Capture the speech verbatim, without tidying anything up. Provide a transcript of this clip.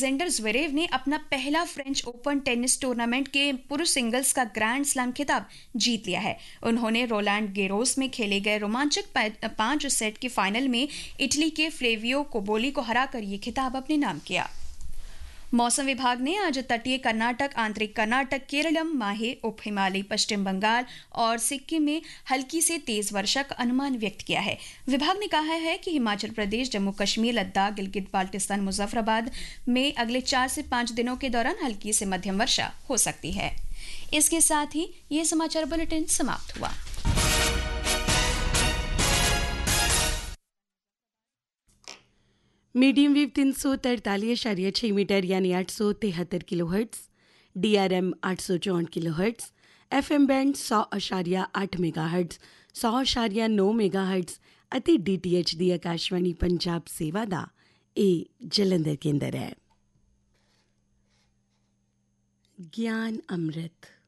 Alexander Zverev ने अपना पहला फ्रेंच ओपन टेनिस टूर्नामेंट के पुरुष सिंगल्स का ग्रैंड स्लैम खिताब जीत लिया है। उन्होंने रोलैंड गेरोस में खेले गए रोमांचक पांच सेट की फाइनल में इटली के फ्लेवियो कोबोली को हराकर ये खिताब अपने नाम किया। मौसम विभाग ने आज तटीय कर्नाटक, आंतरिक कर्नाटक, केरलम, माहे, उप हिमालयी पश्चिम बंगाल और सिक्किम में हल्की से तेज वर्षा का अनुमान व्यक्त किया है। विभाग ने कहा है कि हिमाचल प्रदेश, जम्मू कश्मीर, लद्दाख, गिलगित बाल्टिस्तान, मुजफ्फराबाद में अगले चार से पांच दिनों के दौरान हल्की से मध्यम वर्षा हो सकती है। इसके साथ ही ये समाचार बुलेटिन समाप्त हुआ। मीडियम वेव तीन सौ तरतालीस अशारिया छः मीटर यानी आठ सौ तिहत्तर kilo hertz, D R M आठ सौ चौंठ kilo hertz, F M band सौ अशारिया आठ मेगा हर्ट्स, सौ अशारिया नौ मेगा हर्ट्स ਅਤੇ ਡੀ ਟੀ ਐਚ ਦੀ ਆਕਾਸ਼ਵਾਣੀ ਪੰਜਾਬ ਸੇਵਾ ਦਾ ਇਹ ਜਲੰਧਰ ਕੇਂਦਰ ਹੈ। ਗਿਆਨ ਅੰਮ੍ਰਿਤ।